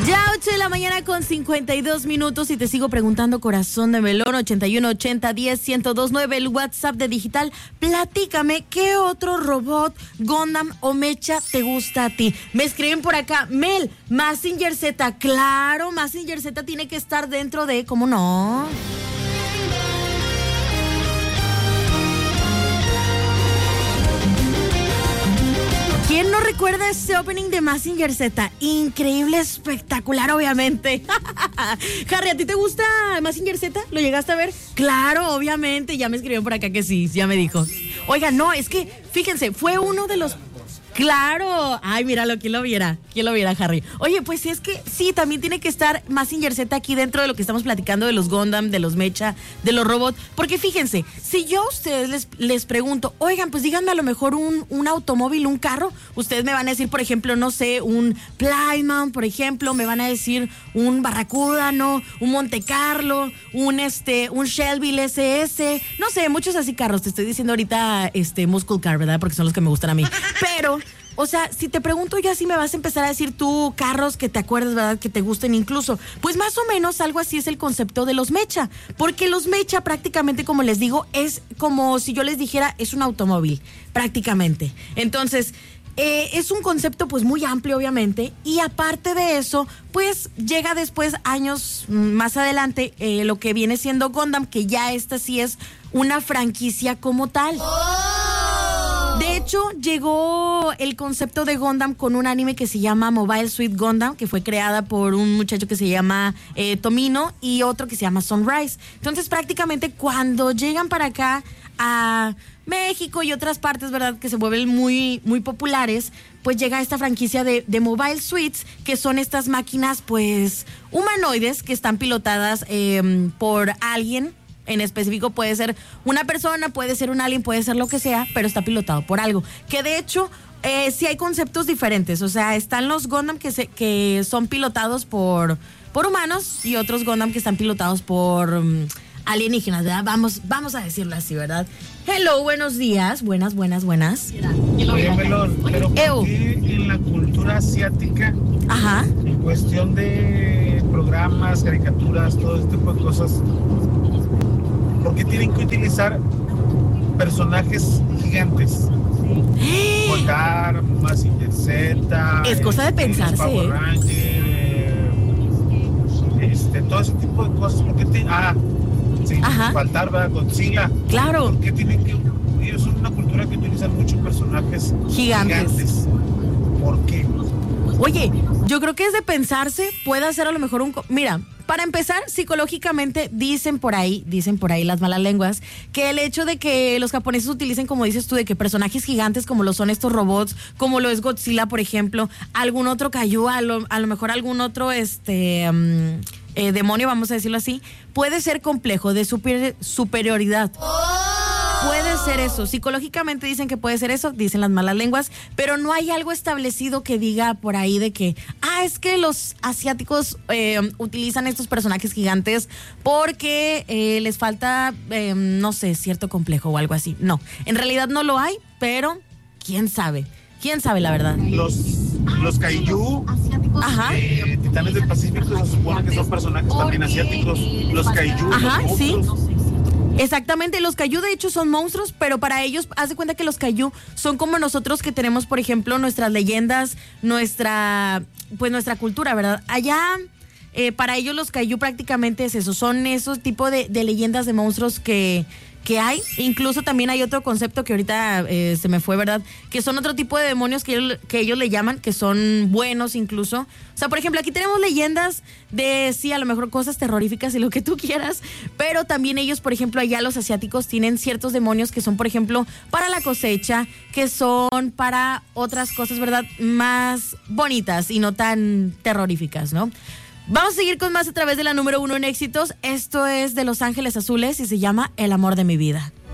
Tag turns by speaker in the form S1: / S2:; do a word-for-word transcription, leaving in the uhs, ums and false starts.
S1: Ya ocho de la mañana con cincuenta y dos minutos y te sigo preguntando, corazón de melón, ochenta y uno ochenta diez ciento dos nueve, el WhatsApp de Digital. Platícame, ¿qué otro robot, Gundam o mecha te gusta a ti? Me escriben por acá, Mel, Mazinger Z. Claro, Mazinger Z tiene que estar dentro de, ¿cómo no? ¿Quién no recuerda ese opening de Mazinger Z? Increíble, espectacular, obviamente. Harry, ¿a ti te gusta Mazinger Z? ¿Lo llegaste a ver? Claro, obviamente. Ya me escribió por acá que sí, ya me dijo. Oiga, no, es que, fíjense, fue uno de los... Claro, ay, míralo, ¿quién lo viera? ¿Quién lo viera, Harry? Oye, pues sí, es que sí, también tiene que estar Mazinger Z aquí dentro de lo que estamos platicando de los Gundam, de los mecha, de los robots, porque fíjense, si yo a ustedes les, les pregunto, oigan, pues díganme a lo mejor un, un automóvil, un carro, ustedes me van a decir, por ejemplo, no sé, un Plymouth, por ejemplo, me van a decir un Barracuda, ¿no? Un Monte Carlo, un este, un Shelby S S, no sé, muchos así carros, te estoy diciendo ahorita este Muscle Car, ¿verdad? Porque son los que me gustan a mí, pero... O sea, si te pregunto ya si me vas a empezar a decir tú carros que te acuerdas, ¿verdad? Que te gusten incluso. Pues más o menos algo así es el concepto de los mecha. Porque los mecha prácticamente, como les digo, es como si yo les dijera, es un automóvil, prácticamente. Entonces, eh, es un concepto pues muy amplio, obviamente. Y aparte de eso, pues llega después, años más adelante, eh, lo que viene siendo Gundam, que ya esta sí es una franquicia como tal. De hecho, llegó el concepto de Gundam con un anime que se llama Mobile Suit Gundam, que fue creada por un muchacho que se llama eh, Tomino y otro que se llama Sunrise. Entonces, prácticamente cuando llegan para acá a México y otras partes, ¿verdad?, que se vuelven muy, muy populares, pues llega esta franquicia de, de Mobile Suits, que son estas máquinas, pues, humanoides que están pilotadas eh, por alguien. En específico puede ser una persona, puede ser un alien, puede ser lo que sea, pero está pilotado por algo. Que de hecho, eh, sí hay conceptos diferentes. O sea, están los Gundam que, se, que son pilotados por, por humanos y otros Gundam que están pilotados por um, alienígenas, ¿verdad? Vamos, vamos a decirlo así, ¿verdad? Hello, buenos días. Buenas, buenas, buenas.
S2: Oye, Melón, pero ¿por qué en la cultura asiática,
S1: ajá,
S2: en cuestión de programas, caricaturas, todo este tipo de cosas, porque tienen que utilizar personajes gigantes? Volcar, Mazinger Z,
S1: es cosa de pensarse,
S2: Power Ranger, eh, este, todo ese tipo de cosas. ¿Por qué te, ah, sin
S1: ajá,
S2: faltar, ¿verdad? Godzilla.
S1: Claro.
S2: ¿Por qué tienen que, ellos son una cultura que utilizan muchos personajes
S1: gigantes?
S2: gigantes. ¿Por qué?
S1: Oye, yo creo que es de pensarse, puede hacer a lo mejor un... Mira, para empezar, psicológicamente dicen por ahí, dicen por ahí las malas lenguas, que el hecho de que los japoneses utilicen, como dices tú, de que personajes gigantes como lo son estos robots, como lo es Godzilla, por ejemplo, algún otro Kaiju, a lo, a lo mejor algún otro este um, eh, demonio, vamos a decirlo así, puede ser complejo, de super, superioridad. Puede ser eso, psicológicamente dicen que puede ser eso, dicen las malas lenguas, pero no hay algo establecido que diga por ahí de que, ah, es que los asiáticos eh, utilizan estos personajes gigantes porque eh, les falta, eh, no sé, cierto complejo o algo así. No, en realidad no lo hay, pero quién sabe, quién sabe la verdad.
S2: Los, los Kaiju,
S1: ajá,
S2: eh, Titanes del Pacífico, se supone que son personajes también asiáticos. Los Kaiju,
S1: ajá,
S2: los
S1: sí.
S2: monstruos.
S1: Exactamente, los Kaiju de hecho son monstruos, pero para ellos, haz de cuenta que los Kaiju son como nosotros que tenemos, por ejemplo, nuestras leyendas, nuestra, pues nuestra cultura, ¿verdad? Allá, eh, para ellos los Kaiju prácticamente es eso, son esos tipos de, de leyendas de monstruos que... que hay, incluso también hay otro concepto que ahorita eh, se me fue, ¿verdad? Que son otro tipo de demonios que ellos, que ellos le llaman, que son buenos incluso. O sea, por ejemplo, aquí tenemos leyendas de, sí, a lo mejor cosas terroríficas y lo que tú quieras, pero también ellos, por ejemplo, allá los asiáticos tienen ciertos demonios que son, por ejemplo, para la cosecha, que son para otras cosas, ¿verdad? Más bonitas y no tan terroríficas, ¿no? Vamos a seguir con más a través de la número uno en éxitos. Esto es de Los Ángeles Azules y se llama El amor de mi vida.